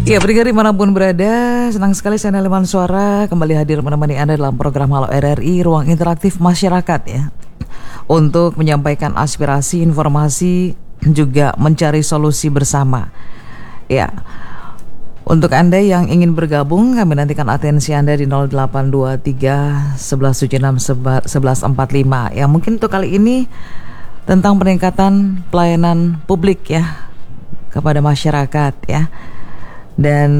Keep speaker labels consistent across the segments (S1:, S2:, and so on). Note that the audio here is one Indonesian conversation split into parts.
S1: Ya, pendengar dimanapun berada, senang sekali saya Neliman Suara kembali hadir menemani Anda dalam program Halo RRI, Ruang Interaktif Masyarakat ya. Untuk menyampaikan aspirasi, informasi, juga mencari solusi bersama. Ya, untuk Anda yang ingin bergabung, kami nantikan atensi Anda di 0823 1176 1145. Ya, mungkin untuk kali ini tentang peningkatan pelayanan publik ya kepada masyarakat ya. Dan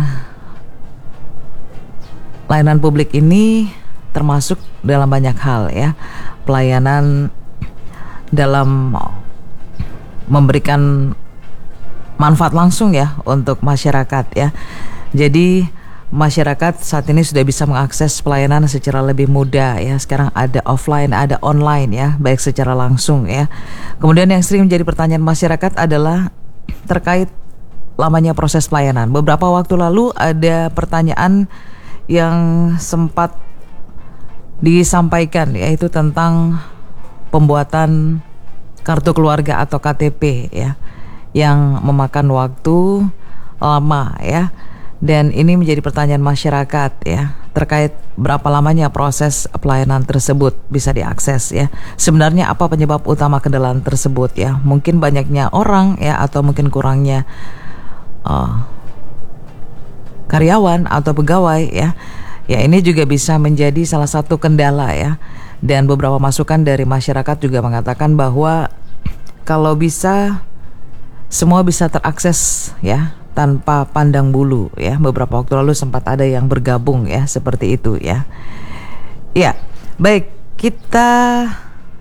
S1: layanan publik ini termasuk dalam banyak hal ya. Pelayanan dalam memberikan manfaat langsung ya untuk masyarakat ya. Jadi masyarakat saat ini sudah bisa mengakses pelayanan secara lebih mudah ya. Sekarang ada offline, ada online ya, baik secara langsung ya. Kemudian yang sering menjadi pertanyaan masyarakat adalah terkait lamanya proses pelayanan. Beberapa waktu lalu ada pertanyaan yang sempat disampaikan, yaitu tentang pembuatan kartu keluarga atau KTP ya, yang memakan waktu lama ya. Dan ini menjadi pertanyaan masyarakat ya, terkait berapa lamanya proses pelayanan tersebut bisa diakses ya. Sebenarnya apa penyebab utama kendala tersebut ya? Mungkin banyaknya orang ya, atau mungkin kurangnya karyawan atau pegawai ya. Ya, ini juga bisa menjadi salah satu kendala ya. Dan beberapa masukan dari masyarakat juga mengatakan bahwa kalau bisa semua bisa terakses ya, tanpa pandang bulu ya. Beberapa waktu lalu sempat ada yang bergabung ya, seperti itu ya. Ya, baik, kita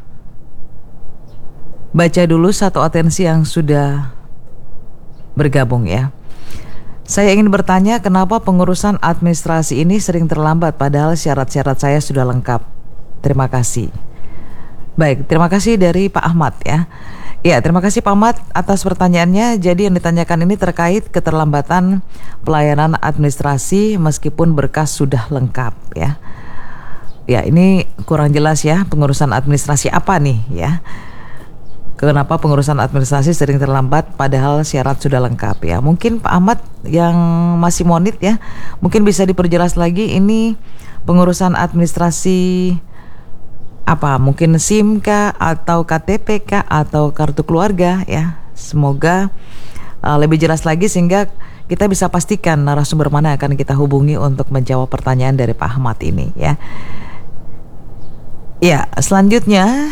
S1: baca dulu satu atensi yang sudah bergabung ya. Saya ingin bertanya, kenapa pengurusan administrasi ini sering terlambat padahal syarat-syarat saya sudah lengkap? Terima kasih. Baik, terima kasih dari Pak Ahmad ya. Ya, terima kasih Pak Ahmad atas pertanyaannya. Jadi yang ditanyakan ini terkait keterlambatan pelayanan administrasi meskipun berkas sudah lengkap ya. Ya, ini kurang jelas ya, pengurusan administrasi apa nih ya. Kenapa pengurusan administrasi sering terlambat padahal syarat sudah lengkap ya. Mungkin Pak Ahmad yang masih monit ya, mungkin bisa diperjelas lagi ini pengurusan administrasi apa? Mungkin SIM kah, atau KTP kah, atau kartu keluarga ya. Semoga lebih jelas lagi sehingga kita bisa pastikan narasumber mana akan kita hubungi untuk menjawab pertanyaan dari Pak Ahmad ini ya. Ya, selanjutnya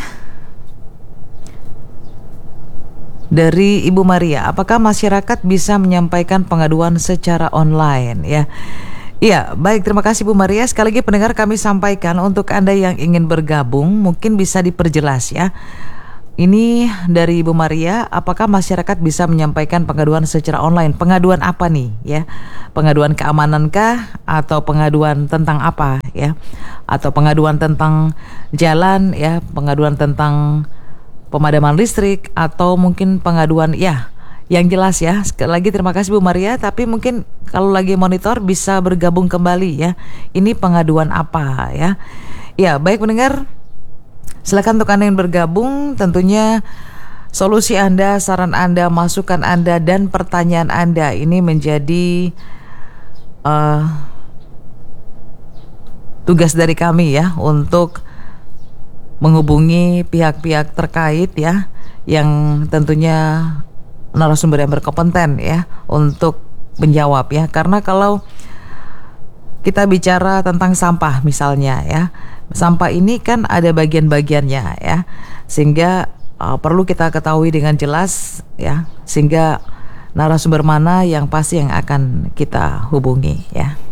S1: dari Ibu Maria, apakah masyarakat bisa menyampaikan pengaduan secara online ya? Iya, baik, terima kasih Bu Maria. Sekali lagi pendengar, kami sampaikan untuk Anda yang ingin bergabung, mungkin bisa diperjelas ya. Ini dari Ibu Maria, apakah masyarakat bisa menyampaikan pengaduan secara online? Pengaduan apa nih ya? Pengaduan keamanankah, atau pengaduan tentang apa ya? Atau pengaduan tentang jalan ya, pengaduan tentang pemadaman listrik, atau mungkin pengaduan ya, yang jelas ya. Sekali lagi terima kasih Bu Maria, tapi mungkin kalau lagi monitor bisa bergabung kembali ya. Ini pengaduan apa ya? Ya, baik pendengar, silakan untuk Anda yang bergabung. Tentunya solusi Anda, saran Anda, masukan Anda, dan pertanyaan Anda ini menjadi tugas dari kami ya, untuk menghubungi pihak-pihak terkait ya, yang tentunya narasumber yang berkompeten ya untuk menjawab ya. Karena kalau kita bicara tentang sampah misalnya ya, sampah ini kan ada bagian-bagiannya ya, sehingga perlu kita ketahui dengan jelas ya, sehingga narasumber mana yang pasti yang akan kita hubungi ya.